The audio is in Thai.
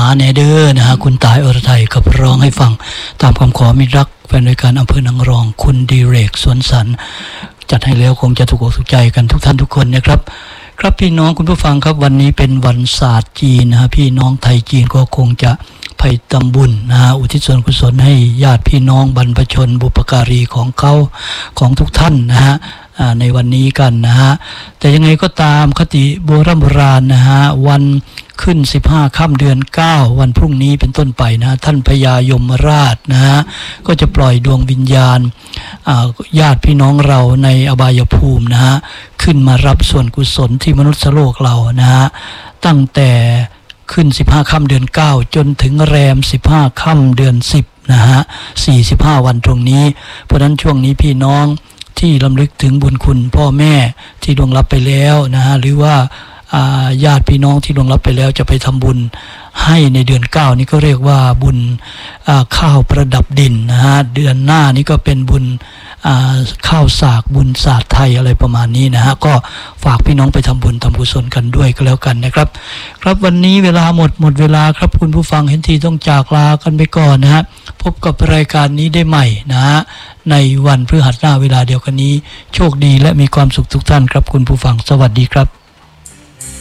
แนเดอร์นะฮะคุณตายอรไทยขับร้องให้ฟังตามคำขอมิตรรักแฟนรายการอำเภอนางรองคุณดีเรกสวนสันจัดให้แล้วคงจะถูกอกถูกใจกันทุกท่านทุกคนนะครับครับพี่น้องคุณผู้ฟังครับวันนี้เป็นวันศาสตร์จีนนะฮะพี่น้องไทยจีนก็คงจะไปทำบุญนะฮะอุทิศส่วนกุศลให้ญาติพี่น้องบรรพชนบุปการีของเขาของทุกท่านนะฮะในวันนี้กันนะฮะแต่ยังไงก็ตามคติโบราณนะฮะวันขึ้น15ค่ำเดือน9วันพรุ่งนี้เป็นต้นไปนะท่านพญายมราชนะฮะก็จะปล่อยดวงวิญญาณญาติพี่น้องเราในอบายภูมินะฮะขึ้นมารับส่วนกุศลที่มนุษย์โลกเรานะฮะตั้งแต่ขึ้น15ค่ำเดือน9จนถึงแรม15ค่ำเดือน10นะฮะ45วันตรงนี้เพราะนั้นช่วงนี้พี่น้องที่รำลึกถึงบุญคุณพ่อแม่ที่ล่วงลับไปแล้วนะฮะหรือว่าญาติพี่น้องที่ล่วงลับไปแล้วจะไปทำบุญให้ในเดือน9นี้ก็เรียกว่าบุญข้าวประดับดินนะฮะเดือนหน้านี้ก็เป็นบุญข้าวสากบุญศาสตร์ไทยอะไรประมาณนี้นะฮะก็ฝากพี่น้องไปทำบุญทำกุศลกันด้วยก็แล้วกันนะครับครับวันนี้เวลาหมดเวลาครับคุณผู้ฟังเห็นทีต้องจากลากันไปก่อนนะฮะพบกับรายการนี้ได้ใหม่นะฮะในวันพฤหัสหน้าเวลาเดียวกันนี้โชคดีและมีความสุขทุกท่านครับคุณผู้ฟังสวัสดีครับ